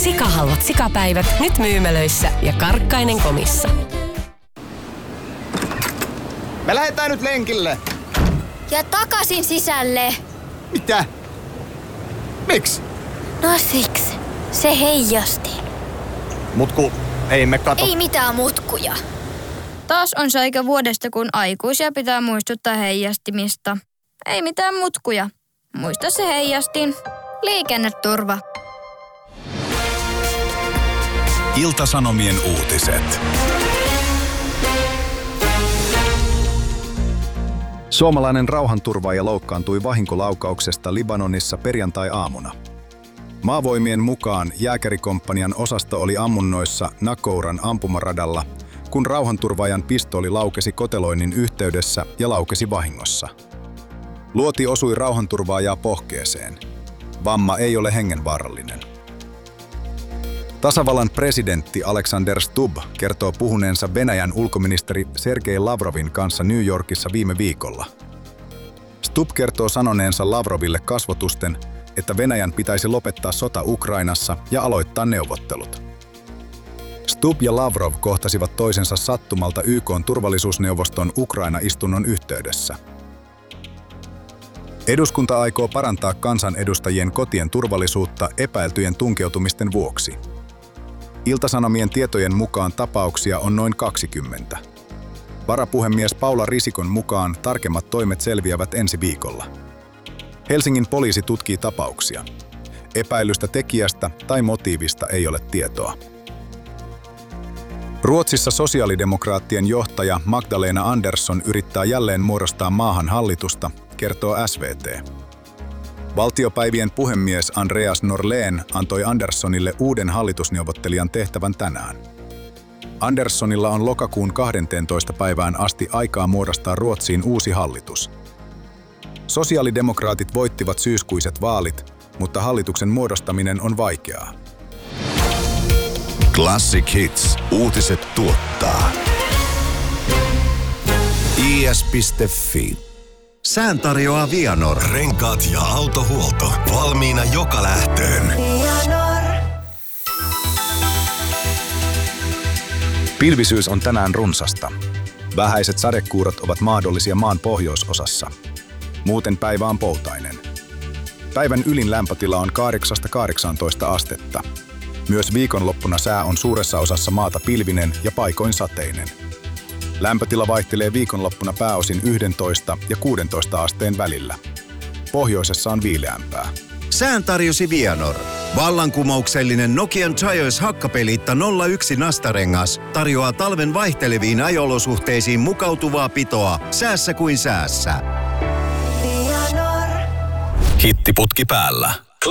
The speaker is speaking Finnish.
Sikahalvat sikapäivät nyt myymälöissä ja Karkkainen Komissa. Me lähdetään nyt lenkille. Ja takaisin sisälle. Mitä? Miksi? No siksi. Se heijasti. Mutku, ei me kato. Ei mitään mutkuja. Taas on se aika vuodesta, kun aikuisia pitää muistuttaa heijastimista. Ei mitään mutkuja. Muista se heijastin. Liikenneturva. Ilta-Sanomien uutiset. Suomalainen rauhanturvaaja loukkaantui vahinkolaukauksesta Libanonissa perjantai-aamuna. Maavoimien mukaan jääkärikomppanian osasto oli ammunnoissa Nakouran ampumaradalla, kun rauhanturvaajan pistooli laukesi koteloinnin yhteydessä ja laukesi vahingossa. Luoti osui rauhanturvaajaa pohkeeseen. Vamma ei ole hengenvaarallinen. Tasavallan presidentti Alexander Stubb kertoo puhuneensa Venäjän ulkoministeri Sergei Lavrovin kanssa New Yorkissa viime viikolla. Stubb kertoo sanoneensa Lavroville kasvotusten, että Venäjän pitäisi lopettaa sota Ukrainassa ja aloittaa neuvottelut. Stubb ja Lavrov kohtasivat toisensa sattumalta YK:n turvallisuusneuvoston Ukraina-istunnon yhteydessä. Eduskunta aikoo parantaa kansanedustajien kotien turvallisuutta epäiltyjen tunkeutumisten vuoksi. Ilta-Sanomien tietojen mukaan tapauksia on noin 20. Varapuhemies Paula Risikon mukaan tarkemmat toimet selviävät ensi viikolla. Helsingin poliisi tutkii tapauksia. Epäilystä tekijästä tai motiivista ei ole tietoa. Ruotsissa sosiaalidemokraattien johtaja Magdalena Andersson yrittää jälleen muodostaa maahan hallitusta, kertoo SVT. Valtiopäivien puhemies Andreas Norlén antoi Anderssonille uuden hallitusneuvottelijan tehtävän tänään. Anderssonilla on lokakuun 12. päivään asti aikaa muodostaa Ruotsiin uusi hallitus. Sosiaalidemokraatit voittivat syyskuiset vaalit, mutta hallituksen muodostaminen on vaikeaa. Classic Hits. Uutiset tuottaa. is.fi. Sään tarjoaa Vianor. Renkaat ja autohuolto. Valmiina joka lähtöön. Pilvisyys on tänään runsasta. Vähäiset sadekuurot ovat mahdollisia maan pohjoisosassa. Muuten päivä on poutainen. Päivän ylin lämpötila on 8-18 astetta. Myös viikonloppuna sää on suuressa osassa maata pilvinen ja paikoin sateinen. Lämpötila vaihtelee viikonloppuna pääosin 11 ja 16 asteen välillä. Pohjoisessa on viileämpää. Sään tarjosi Vianor. Vallankumouksellinen Nokian Giants hakkapeliitta 01 nastarengas tarjoaa talven vaihteleviin ajolosuhteisiin mukautuvaa pitoa säässä kuin säässä. Hittiputki päällä.